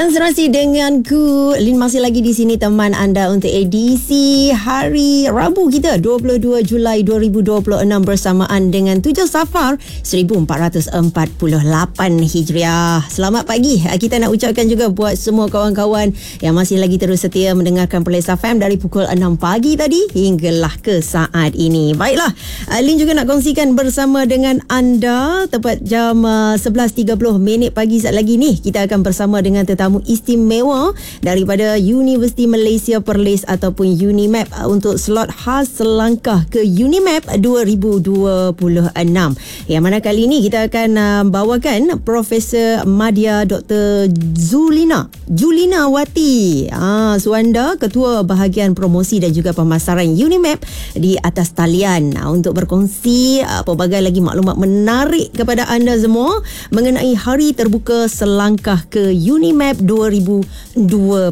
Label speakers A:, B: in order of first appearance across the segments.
A: Serasi denganku. Lin masih lagi di sini teman anda untuk edisi hari Rabu kita 22 Julai 2026 bersamaan dengan 7 Safar 1448 Hijriah. Selamat pagi. Kita nak ucapkan juga buat semua kawan-kawan yang masih lagi terus setia mendengarkan Perlis FM dari pukul 6 pagi tadi hinggalah ke saat ini. Baiklah, Lin juga nak kongsikan bersama dengan anda tepat jam 11.30 pagi saat lagi ni kita akan bersama dengan tetamu istimewa daripada Universiti Malaysia Perlis ataupun UNIMAP untuk slot khas selangkah ke UNIMAP 2026. Yang mana kali ini kita akan bawakan Profesor Madya Dr. Julina Wati, Suanda, Ketua Bahagian Promosi dan juga Pemasaran UNIMAP di atas talian untuk berkongsi pelbagai lagi maklumat menarik kepada anda semua mengenai Hari Terbuka Selangkah ke UNIMAP 2026.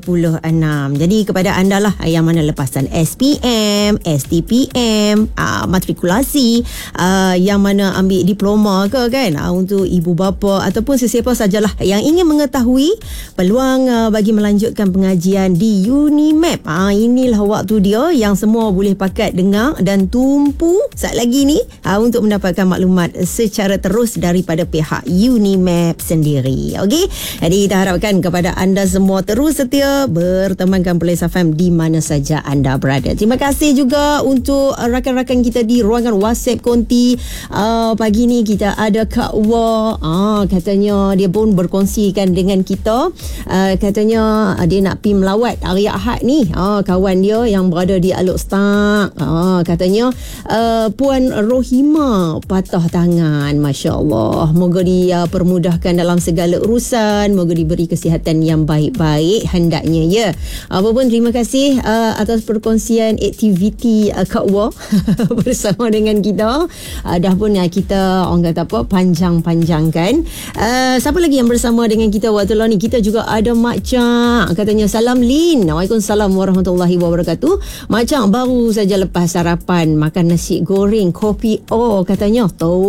A: Jadi kepada anda lah yang mana lepasan SPM, STPM, matrikulasi, yang mana ambil diploma ke kan, untuk ibu bapa ataupun sesiapa sajalah yang ingin mengetahui peluang bagi melanjutkan pengajian di UNIMAP. Inilah waktu dia yang semua boleh pakat dengar dan tumpu saat lagi ni untuk mendapatkan maklumat secara terus daripada pihak UNIMAP sendiri. Okey, jadi kita harapkan kepada anda semua terus setia bertemankan Perlis FM di mana saja anda berada. Terima kasih juga untuk rakan-rakan kita di ruangan WhatsApp konti. Pagi ni kita ada Kak Wa, katanya dia pun berkongsikan dengan kita, katanya dia nak pergi melawat hari Ahad ni. Kawan dia yang berada di Alok Stak, katanya Puan Rohima patah tangan. Masya Allah, moga dia permudahkan dalam segala urusan, moga diberi kesihatan yang baik-baik hendaknya ya. Apa pun terima kasih atas perkongsian aktiviti Kak Wa bersama dengan kita. Dah pun kita orang kata apa, panjang-panjangkan. Siapa lagi yang bersama dengan kita waktu lalu ni? Kita juga ada Mak Cak, katanya salam Lin. Waalaikumsalam warahmatullahi wabarakatuh. Mak Cak baru saja lepas sarapan makan nasi goreng kopi katanya.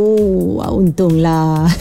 A: Untunglah.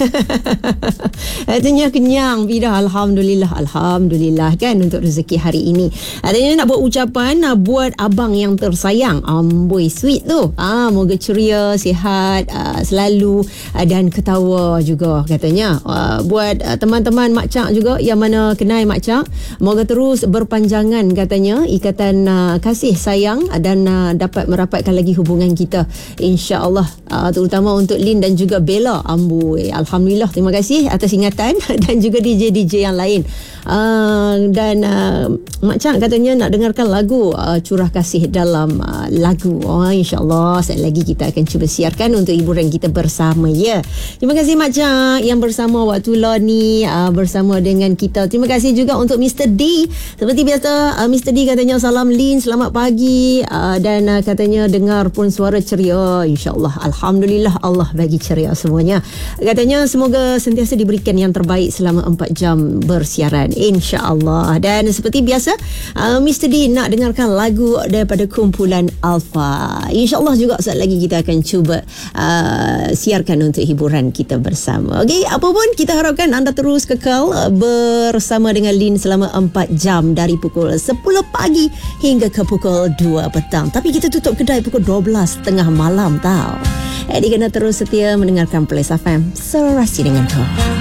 A: Katanya kenyang bidah. Alhamdulillah kan untuk rezeki hari ini. Adanya nak buat ucapan buat abang yang tersayang. Amboi sweet tu. Moga ceria, sihat selalu dan ketawa juga katanya. Buat teman-teman Mak Cak juga yang mana kenal Mak Cak, moga terus berpanjangan katanya ikatan kasih sayang dan dapat merapatkan lagi hubungan kita insya-Allah, terutama untuk Lin dan juga Bella. Amboi, alhamdulillah, terima kasih atas ingatan dan juga DJ yang lain. Dan Mak Cak katanya nak dengarkan lagu Curah Kasih dalam lagu. InsyaAllah sekali lagi kita akan cuba siarkan untuk hiburan kita bersama ya. Terima kasih Mak Cak yang bersama waktu lah ni bersama dengan kita. Terima kasih juga untuk Mr. D. Seperti biasa, Mr. D katanya salam Lin, selamat pagi, dan katanya dengar pun suara ceria. InsyaAllah, alhamdulillah, Allah bagi ceria semuanya. Katanya semoga sentiasa diberikan yang terbaik selama 4 jam bersiaran insya-Allah. Dan seperti biasa, Mr. D nak dengarkan lagu daripada kumpulan Alpha. InsyaAllah juga saat lagi kita akan cuba siarkan untuk hiburan kita bersama. Okey, apa pun kita harapkan anda terus kekal bersama dengan Lin selama 4 jam dari pukul 10 pagi hingga ke pukul 2 petang. Tapi kita tutup kedai pukul 12 tengah malam tau. Jadi kena terus setia mendengarkan Perlis FM. Serasi dengan kau.